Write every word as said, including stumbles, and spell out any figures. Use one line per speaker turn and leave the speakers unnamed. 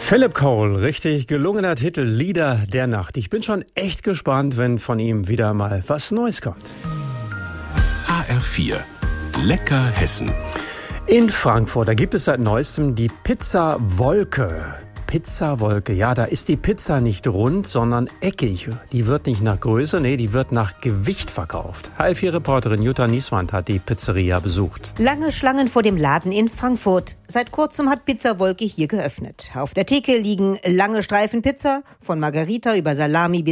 Philip Cole, richtig gelungener Titel, Lieder der Nacht. Ich bin schon echt gespannt, wenn von ihm wieder mal was Neues kommt.
H R vier, lecker Hessen.
In Frankfurt, da gibt es seit neuestem die Pizza Wolke. Pizza Wolke, ja, da ist die Pizza nicht rund, sondern eckig. Die wird nicht nach Größe, nee, die wird nach Gewicht verkauft. H R vier-Reporterin Jutta Nieswand hat die Pizzeria besucht.
Lange Schlangen vor dem Laden in Frankfurt. Seit kurzem hat Pizza Wolke hier geöffnet. Auf der Theke liegen lange Streifen Pizza, von Margherita über Salami bis